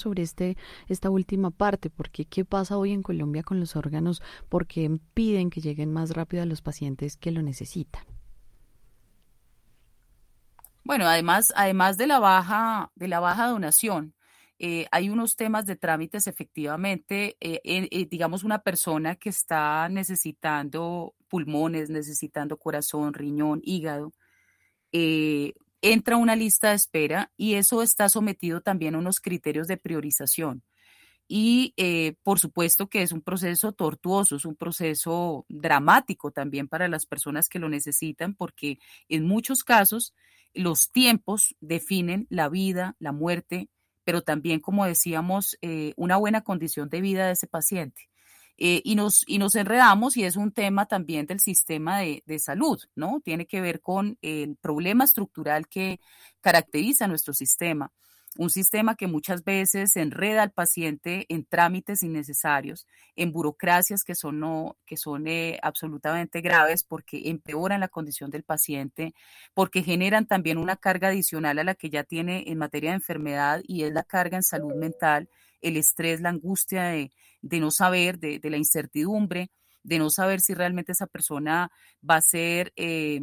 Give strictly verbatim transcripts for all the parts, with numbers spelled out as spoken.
sobre este, esta última parte, porque ¿qué pasa hoy en Colombia con los órganos? Porque piden que lleguen más rápido a los pacientes que lo necesitan. Bueno, además, además de la baja, de la baja donación, eh, hay unos temas de trámites efectivamente, eh, eh, eh, digamos una persona que está necesitando pulmones, necesitando corazón, riñón, hígado, eh, entra a una lista de espera y eso está sometido también a unos criterios de priorización. Y eh, por supuesto que es un proceso tortuoso, es un proceso dramático también para las personas que lo necesitan, porque en muchos casos los tiempos definen la vida, la muerte, pero también, como decíamos, eh, una buena condición de vida de ese paciente. Eh, y, nos, y nos enredamos y es un tema también del sistema de, de salud, ¿no? Tiene que ver con el problema estructural que caracteriza nuestro sistema. Un sistema que muchas veces enreda al paciente en trámites innecesarios, en burocracias que son, no, que son eh, absolutamente graves porque empeoran la condición del paciente, porque generan también una carga adicional a la que ya tiene en materia de enfermedad y es la carga en salud mental, el estrés, la angustia de, de no saber, de, de la incertidumbre, de no saber si realmente esa persona va a ser... Eh,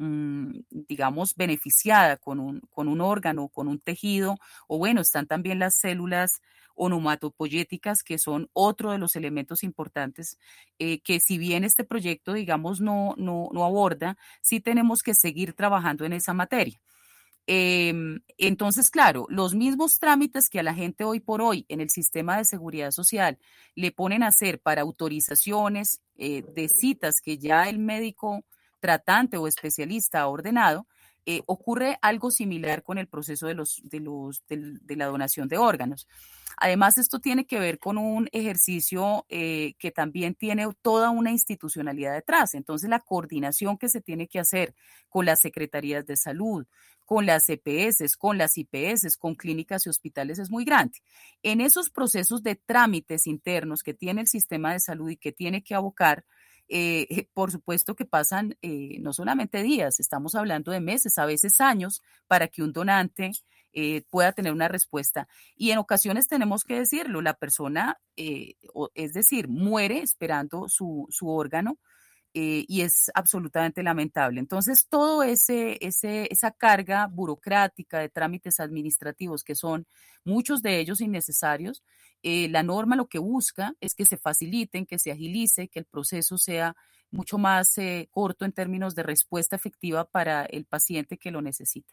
digamos, beneficiada con un, con un órgano, con un tejido, o bueno, están también las células onomatopoyéticas, que son otro de los elementos importantes, eh, que si bien este proyecto, digamos, no, no, no aborda, sí tenemos que seguir trabajando en esa materia. Eh, entonces, claro, los mismos trámites que a la gente hoy por hoy en el sistema de seguridad social le ponen a hacer para autorizaciones eh, de citas que ya el médico tratante o especialista ha ordenado, eh, ocurre algo similar con el proceso de, los, de, los, de, de la donación de órganos. Además, esto tiene que ver con un ejercicio eh, que también tiene toda una institucionalidad detrás. Entonces, la coordinación que se tiene que hacer con las secretarías de salud, con las E P S, con las I P S, con clínicas y hospitales es muy grande. En esos procesos de trámites internos que tiene el sistema de salud y que tiene que abocar, eh, por supuesto que pasan eh, no solamente días, estamos hablando de meses, a veces años, para que un donante eh, pueda tener una respuesta. Y en ocasiones tenemos que decirlo, la persona, eh, o, es decir, muere esperando su, su órgano, eh, y es absolutamente lamentable. Entonces, todo ese, ese, esa carga burocrática de trámites administrativos, que son muchos de ellos innecesarios, eh, la norma lo que busca es que se faciliten, que se agilice, que el proceso sea mucho más eh, corto en términos de respuesta efectiva para el paciente que lo necesita.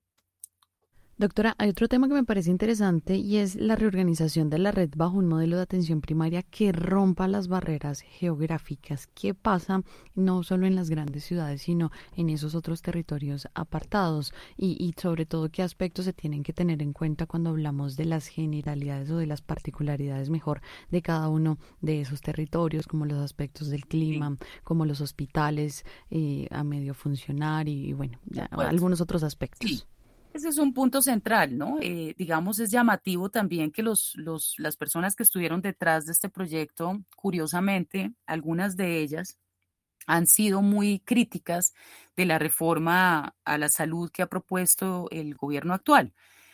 Doctora, hay otro tema que me parece interesante y es la reorganización de la red bajo un modelo de atención primaria que rompa las barreras geográficas. ¿Qué pasa no solo en las grandes ciudades, sino en esos otros territorios apartados? Y, y sobre todo, ¿qué aspectos se tienen que tener en cuenta cuando hablamos de las generalidades o de las particularidades mejor de cada uno de esos territorios, como los aspectos del Sí, clima, como los hospitales eh, a medio funcionar y, bueno, de ya, acuerdo. algunos otros Sí. aspectos? Ese es un punto central, ¿no? Eh, digamos, es llamativo también que los, los, las personas que estuvieron detrás de este proyecto, curiosamente, algunas de ellas han sido muy críticas de la reforma a la salud que ha propuesto el gobierno actual,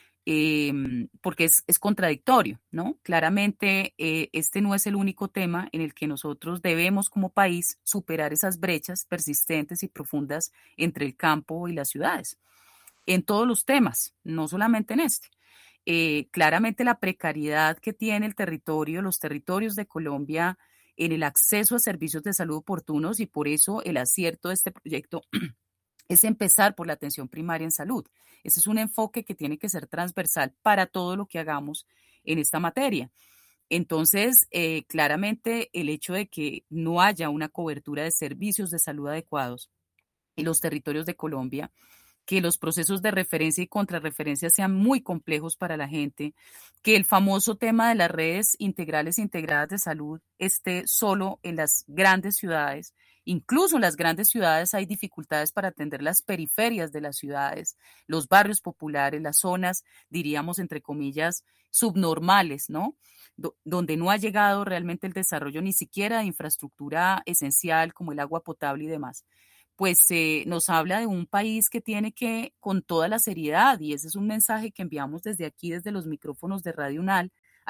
eh, porque es, es contradictorio, ¿no? Claramente, eh, este no es el único tema en el que nosotros debemos como país superar esas brechas persistentes y profundas entre el campo y las ciudades en todos los temas, no solamente en este. Eh, claramente la precariedad que tiene el territorio, los territorios de Colombia en el acceso a servicios de salud oportunos y por eso el acierto de este proyecto es empezar por la atención primaria en salud. Ese es un enfoque que tiene que ser transversal para todo lo que hagamos en esta materia. Entonces, eh, claramente el hecho de que no haya una cobertura de servicios de salud adecuados en los territorios de Colombia, que los procesos de referencia y contrarreferencia sean muy complejos para la gente, que el famoso tema de las redes integrales e integradas de salud esté solo en las grandes ciudades. Incluso en las grandes ciudades hay dificultades para atender las periferias de las ciudades, los barrios populares, las zonas, diríamos, entre comillas, subnormales, ¿no? Do- donde no ha llegado realmente el desarrollo ni siquiera de infraestructura esencial como el agua potable y demás pues eh, nos habla de un país que tiene que, con toda la seriedad, y ese es un mensaje que enviamos desde aquí, desde los micrófonos de Radio UNAL,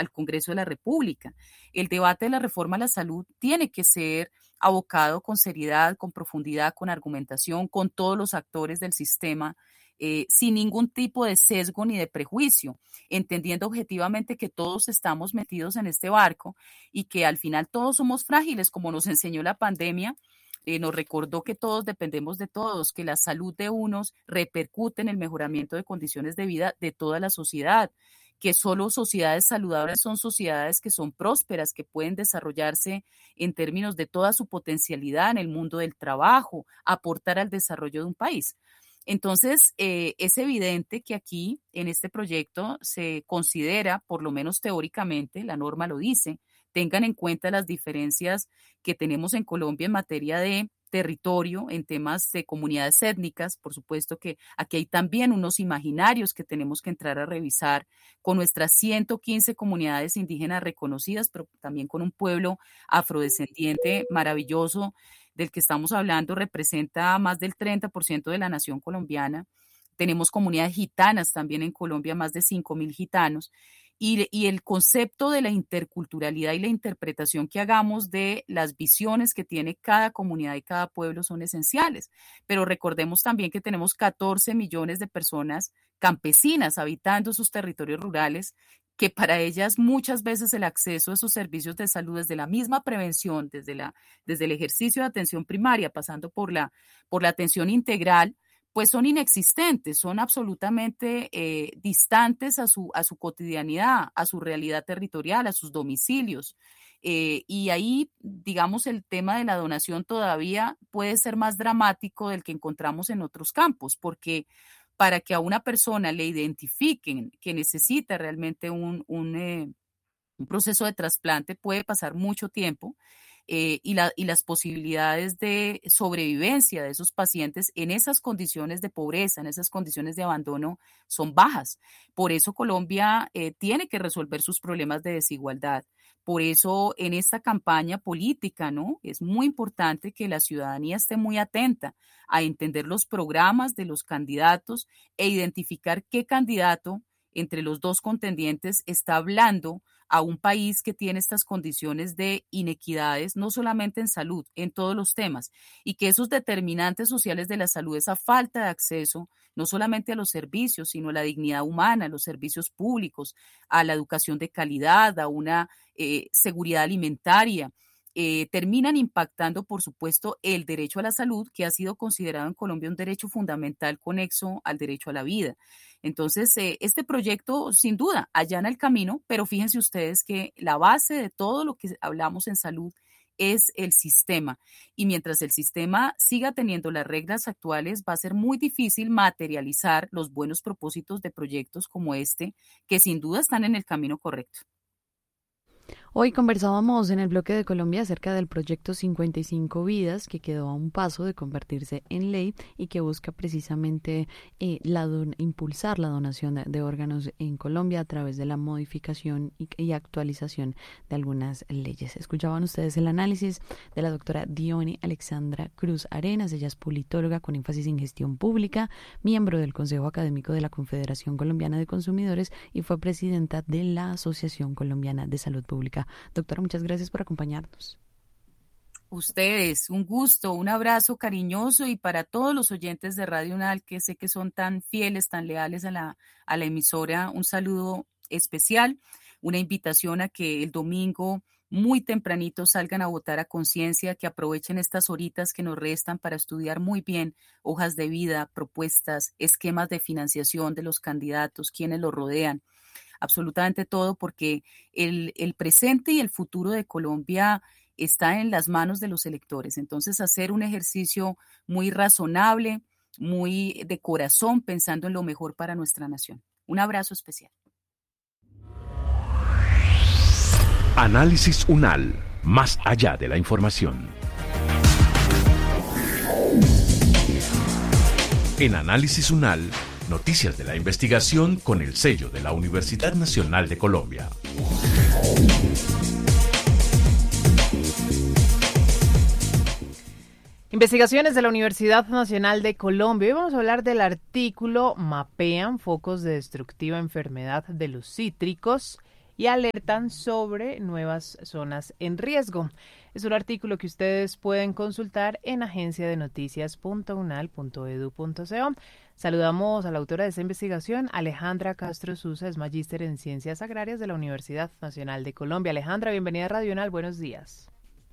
al Congreso de la República. El debate de la reforma a la salud tiene que ser abocado con seriedad, con profundidad, con argumentación, con todos los actores del sistema, eh, sin ningún tipo de sesgo ni de prejuicio, entendiendo objetivamente que todos estamos metidos en este barco y que al final todos somos frágiles, como nos enseñó la pandemia. Eh, nos recordó que todos dependemos de todos, que la salud de unos repercute en el mejoramiento de condiciones de vida de toda la sociedad, que solo sociedades saludables son sociedades que son prósperas, que pueden desarrollarse en términos de toda su potencialidad en el mundo del trabajo, aportar al desarrollo de un país. Entonces, eh, es evidente que aquí, en este proyecto, se considera, por lo menos teóricamente, la norma lo dice, tengan en cuenta las diferencias que tenemos en Colombia en materia de territorio, en temas de comunidades étnicas. Por supuesto que aquí hay también unos imaginarios que tenemos que entrar a revisar con nuestras ciento quince comunidades indígenas reconocidas, pero también con un pueblo afrodescendiente maravilloso del que estamos hablando, representa más del treinta por ciento de la nación colombiana. Tenemos comunidades gitanas también en Colombia, más de cinco mil gitanos. Y, y el concepto de la interculturalidad y la interpretación que hagamos de las visiones que tiene cada comunidad y cada pueblo son esenciales. Pero recordemos también que tenemos catorce millones de personas campesinas habitando sus territorios rurales, que para ellas muchas veces el acceso a esos servicios de salud, desde la misma prevención, desde, la, desde el ejercicio de atención primaria, pasando por la, por la atención integral, pues son inexistentes, son absolutamente eh, distantes a su, a su cotidianidad, a su realidad territorial, a sus domicilios. Eh, y ahí, digamos, el tema de la donación todavía puede ser más dramático del que encontramos en otros campos, porque para que a una persona le identifiquen que necesita realmente un, un, eh, un proceso de trasplante puede pasar mucho tiempo. Eh, y, la, y las posibilidades de sobrevivencia de esos pacientes en esas condiciones de pobreza, en esas condiciones de abandono, son bajas. Por eso Colombia eh, tiene que resolver sus problemas de desigualdad. Por eso en esta campaña política, ¿no? Es muy importante que la ciudadanía esté muy atenta a entender los programas de los candidatos e identificar qué candidato entre los dos contendientes está hablando a un país que tiene estas condiciones de inequidades, no solamente en salud, en todos los temas, y que esos determinantes sociales de la salud, esa falta de acceso, no solamente a los servicios, sino a la dignidad humana, a los servicios públicos, a la educación de calidad, a una eh, seguridad alimentaria, eh, terminan impactando, por supuesto, el derecho a la salud, que ha sido considerado en Colombia un derecho fundamental conexo al derecho a la vida. Entonces, eh, este proyecto, sin duda, allana el camino, pero fíjense ustedes que la base de todo lo que hablamos en salud es el sistema. Y mientras el sistema siga teniendo las reglas actuales, va a ser muy difícil materializar los buenos propósitos de proyectos como este, que sin duda están en el camino correcto. Hoy conversábamos en el bloque de Colombia acerca del proyecto cincuenta y cinco Vidas, que quedó a un paso de convertirse en ley y que busca precisamente eh, la don- impulsar la donación de, de órganos en Colombia a través de la modificación y, y actualización de algunas leyes. Escuchaban ustedes el análisis de la doctora Diony Alexandra Cruz Arenas. Ella es politóloga con énfasis en gestión pública, miembro del Consejo Académico de la Confederación Colombiana de Consumidores y fue presidenta de la Asociación Colombiana de Salud Pública. Doctora, muchas gracias por acompañarnos. Ustedes, un gusto, un abrazo cariñoso y para todos los oyentes de Radio UNAL que sé que son tan fieles, tan leales a la, a la emisora, un saludo especial, una invitación a que el domingo muy tempranito salgan a votar a conciencia, que aprovechen estas horitas que nos restan para estudiar muy bien hojas de vida, propuestas, esquemas de financiación de los candidatos, quienes los rodean. Absolutamente todo, porque el, el presente y el futuro de Colombia está en las manos de los electores. Entonces, hacer un ejercicio muy razonable, muy de corazón, pensando en lo mejor para nuestra nación. Un abrazo especial. Análisis UNAL, más allá de la información. En Análisis UNAL, noticias de la investigación con el sello de la Universidad Nacional de Colombia. Investigaciones de la Universidad Nacional de Colombia. Hoy vamos a hablar del artículo Mapean focos de destructiva enfermedad de los cítricos y alertan sobre nuevas zonas en riesgo. Es un artículo que ustedes pueden consultar en agencia de noticias punto unal punto edu punto co. Saludamos a la autora de esta investigación, Alejandra Castro Susa, es magíster en Ciencias Agrarias de la Universidad Nacional de Colombia. Alejandra, bienvenida a Radio Unal, buenos días.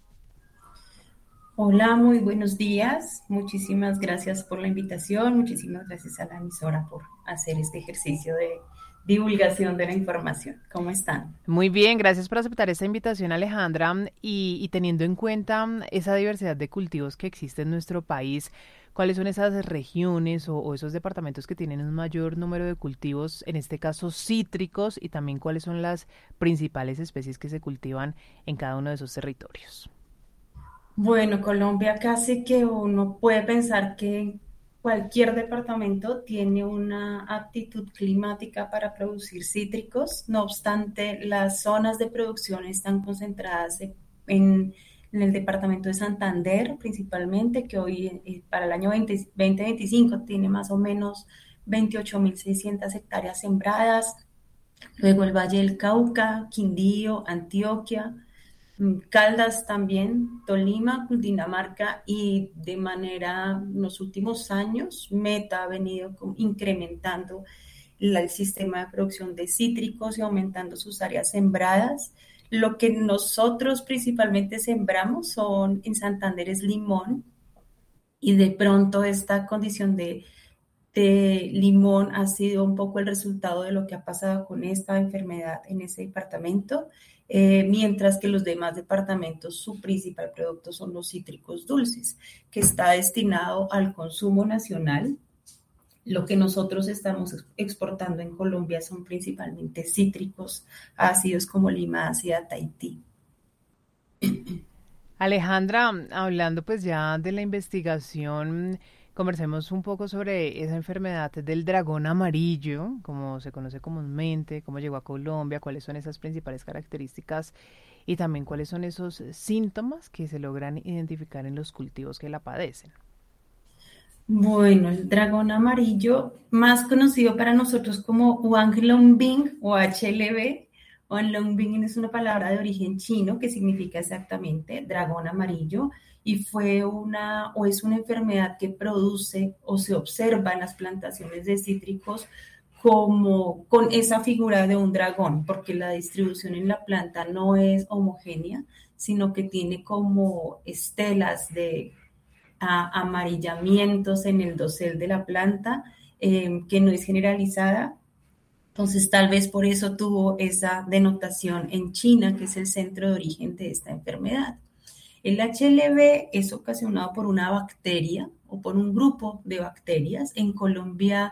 Hola, muy buenos días. Muchísimas gracias por la invitación. Muchísimas gracias a la emisora por hacer este ejercicio de divulgación de la información. ¿Cómo están? Muy bien, gracias por aceptar esta invitación, Alejandra. Y, y teniendo en cuenta esa diversidad de cultivos que existe en nuestro país, ¿cuáles son esas regiones o, o esos departamentos que tienen un mayor número de cultivos, en este caso cítricos, y también cuáles son las principales especies que se cultivan en cada uno de esos territorios? Bueno, Colombia casi que uno puede pensar que cualquier departamento tiene una aptitud climática para producir cítricos. No obstante, las zonas de producción están concentradas en, en el departamento de Santander, principalmente, que hoy eh, para el año veinte veinticinco tiene más o menos veintiocho mil seiscientas hectáreas sembradas. Luego el Valle del Cauca, Quindío, Antioquia, Caldas también, Tolima, Cundinamarca, y de manera, en los últimos años, Meta ha venido incrementando la, el sistema de producción de cítricos y aumentando sus áreas sembradas. Lo que nosotros principalmente sembramos son, en Santander es limón, y de pronto esta condición de, de limón ha sido un poco el resultado de lo que ha pasado con esta enfermedad en ese departamento. Eh, mientras que los demás departamentos, su principal producto son los cítricos dulces, que está destinado al consumo nacional. Lo que nosotros estamos exportando en Colombia son principalmente cítricos ácidos como lima ácida, Tahití. Alejandra, hablando pues ya de la investigación, conversemos un poco sobre esa enfermedad del dragón amarillo, como se conoce comúnmente, cómo llegó a Colombia, cuáles son esas principales características y también cuáles son esos síntomas que se logran identificar en los cultivos que la padecen. Bueno, el dragón amarillo, más conocido para nosotros como Huang Longbing o H L B, Huang Longbing es una palabra de origen chino que significa exactamente dragón amarillo, y fue una o es una enfermedad que produce o se observa en las plantaciones de cítricos como con esa figura de un dragón, porque la distribución en la planta no es homogénea, sino que tiene como estelas de a, amarillamientos en el dosel de la planta, eh, que no es generalizada. Entonces, tal vez por eso tuvo esa denotación en China, que es el centro de origen de esta enfermedad. El H L B es ocasionado por una bacteria o por un grupo de bacterias. En Colombia,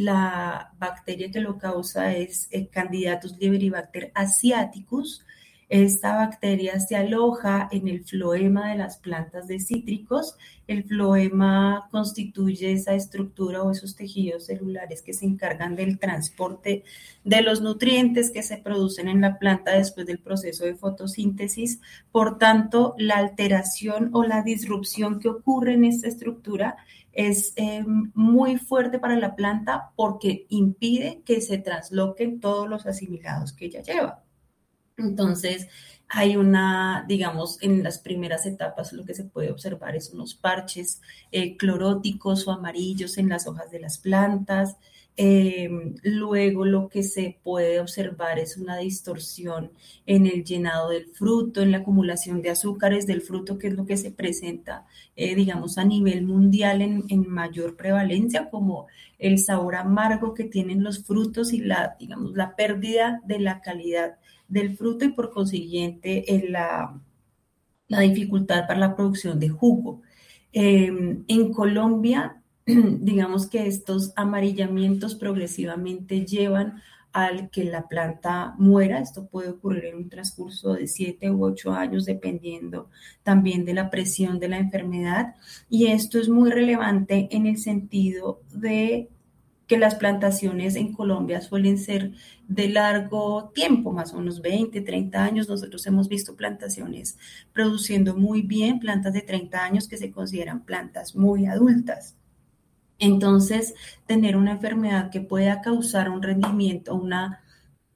la bacteria que lo causa es el Candidatus liberibacter asiaticus. Esta bacteria se aloja en el floema de las plantas de cítricos. El floema constituye esa estructura o esos tejidos celulares que se encargan del transporte de los nutrientes que se producen en la planta después del proceso de fotosíntesis. Por tanto, la alteración o la disrupción que ocurre en esta estructura es eh, muy fuerte para la planta porque impide que se trasloquen todos los asimilados que ella lleva. Entonces, hay una, digamos, en las primeras etapas lo que se puede observar es unos parches eh, cloróticos o amarillos en las hojas de las plantas. Eh, luego lo que se puede observar es una distorsión en el llenado del fruto, en la acumulación de azúcares del fruto, que es lo que se presenta, eh, digamos, a nivel mundial en, en mayor prevalencia, como el sabor amargo que tienen los frutos y la, digamos, la pérdida de la calidad del fruto y por consiguiente en la, la dificultad para la producción de jugo. Eh, en Colombia, digamos que estos amarillamientos progresivamente llevan al que la planta muera. Esto puede ocurrir en un transcurso de siete u ocho años, dependiendo también de la presión de la enfermedad. Y esto es muy relevante en el sentido de que las plantaciones en Colombia suelen ser de largo tiempo, más o menos veinte, treinta años. Nosotros hemos visto plantaciones produciendo muy bien, plantas de treinta años que se consideran plantas muy adultas. Entonces, tener una enfermedad que pueda causar un rendimiento, una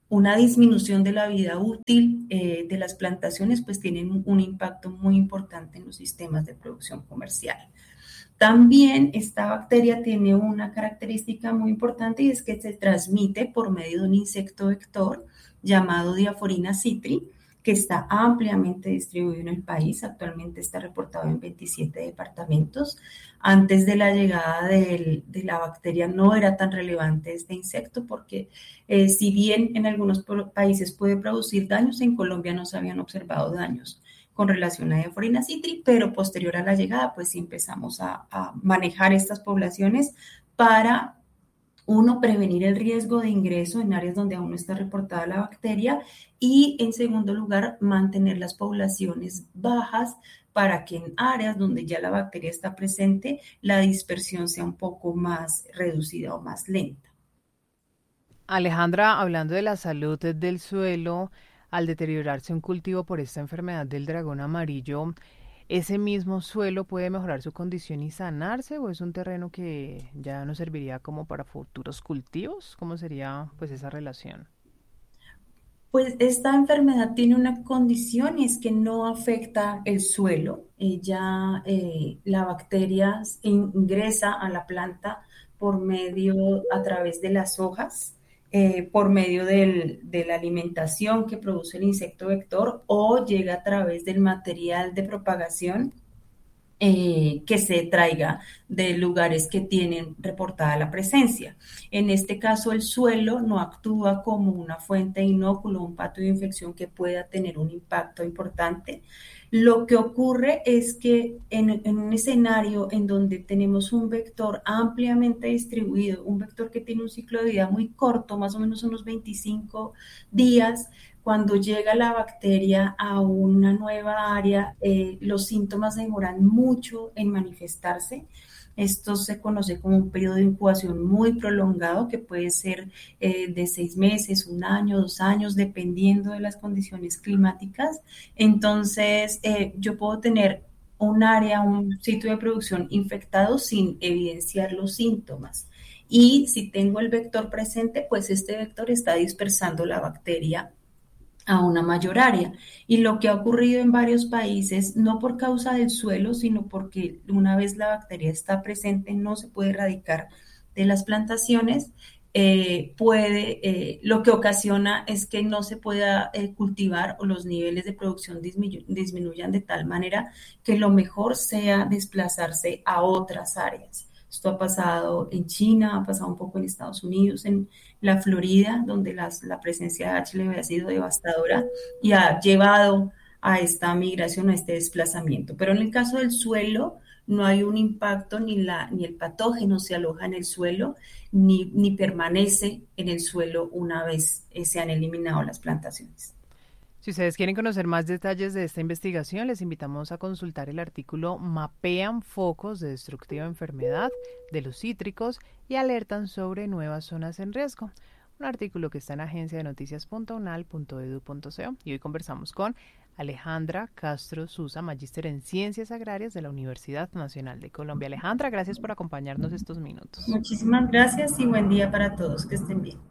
una disminución de la vida útil eh, de las plantaciones, pues tienen un impacto muy importante en los sistemas de producción comercial. También esta bacteria tiene una característica muy importante y es que se transmite por medio de un insecto vector llamado Diaforina citri, que está ampliamente distribuido en el país. Actualmente está reportado en veintisiete departamentos. Antes de la llegada del, de la bacteria no era tan relevante este insecto porque eh, si bien en algunos países puede producir daños, en Colombia no se habían observado daños con relación a Diaforina citri, pero posterior a la llegada pues sí empezamos a, a manejar estas poblaciones para uno, prevenir el riesgo de ingreso en áreas donde aún no está reportada la bacteria y, en segundo lugar, mantener las poblaciones bajas para que en áreas donde ya la bacteria está presente, la dispersión sea un poco más reducida o más lenta. Alejandra, hablando de la salud del suelo, al deteriorarse un cultivo por esta enfermedad del dragón amarillo, ¿ese mismo suelo puede mejorar su condición y sanarse o es un terreno que ya no serviría como para futuros cultivos? ¿Cómo sería pues esa relación? Pues esta enfermedad tiene una condición y es que no afecta el suelo. Ella, eh, la bacteria ingresa a la planta por medio, a través de las hojas, eh, por medio del, de la alimentación que produce el insecto vector o llega a través del material de propagación eh, que se traiga de lugares que tienen reportada la presencia. En este caso, el suelo no actúa como una fuente de inóculo, un patio de infección que pueda tener un impacto importante. Lo que ocurre es que en, en un escenario en donde tenemos un vector ampliamente distribuido, un vector que tiene un ciclo de vida muy corto, más o menos unos veinticinco días, cuando llega la bacteria a una nueva área, eh, los síntomas demoran mucho en manifestarse. Esto se conoce como un periodo de incubación muy prolongado que puede ser eh, de seis meses, un año, dos años, dependiendo de las condiciones climáticas. Entonces, eh, yo puedo tener un área, un sitio de producción infectado sin evidenciar los síntomas. Y si tengo el vector presente, pues este vector está dispersando la bacteria a una mayor área. Y lo que ha ocurrido en varios países, no por causa del suelo, sino porque una vez la bacteria está presente, no se puede erradicar de las plantaciones, eh, puede, eh, lo que ocasiona es que no se pueda eh, cultivar o los niveles de producción disminu- disminuyan de tal manera que lo mejor sea desplazarse a otras áreas. Esto ha pasado en China, ha pasado un poco en Estados Unidos, en la Florida, donde las, la presencia de H L V ha sido devastadora y ha llevado a esta migración, a este desplazamiento. Pero en el caso del suelo, no hay un impacto, ni, la, ni el patógeno se aloja en el suelo, ni, ni permanece en el suelo una vez eh, se han eliminado las plantaciones. Si ustedes quieren conocer más detalles de esta investigación, les invitamos a consultar el artículo Mapean focos de destructiva enfermedad de los cítricos y alertan sobre nuevas zonas en riesgo. Un artículo que está en agencia de noticias punto unal punto edu punto co. Y hoy conversamos con Alejandra Castro Susa, magíster en Ciencias Agrarias de la Universidad Nacional de Colombia. Alejandra, gracias por acompañarnos estos minutos. Muchísimas gracias y buen día para todos. Que estén bien.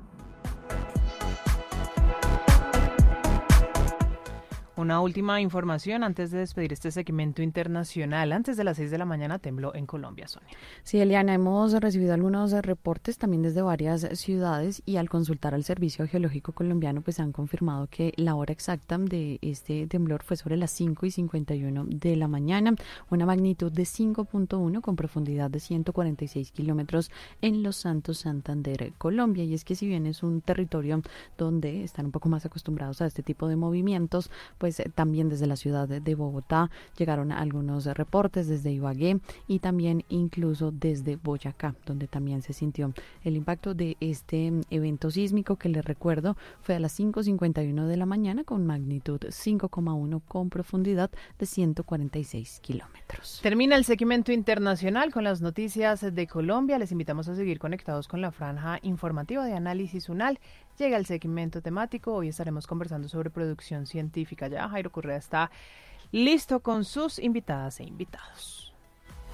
Una última información antes de despedir este segmento internacional. Antes de las seis de la mañana tembló en Colombia, Sonia. Sí, Eliana, hemos recibido algunos reportes también desde varias ciudades y al consultar al Servicio Geológico Colombiano pues han confirmado que la hora exacta de este temblor fue sobre las cinco y cincuenta y uno de la mañana, una magnitud de cinco punto uno con profundidad de ciento cuarenta y seis kilómetros en Los Santos, Santander, Colombia. Y es que si bien es un territorio donde están un poco más acostumbrados a este tipo de movimientos, pues también desde la ciudad de Bogotá llegaron algunos reportes desde Ibagué y también incluso desde Boyacá, donde también se sintió el impacto de este evento sísmico que les recuerdo fue a las cinco cincuenta y uno de la mañana con magnitud cinco coma uno con profundidad de ciento cuarenta y seis kilómetros. Termina el segmento internacional con las noticias de Colombia. Les invitamos a seguir conectados con la franja informativa de Análisis UNAL. Llega el segmento temático. Hoy estaremos conversando sobre producción científica. Ya Jairo Correa está listo con sus invitadas e invitados.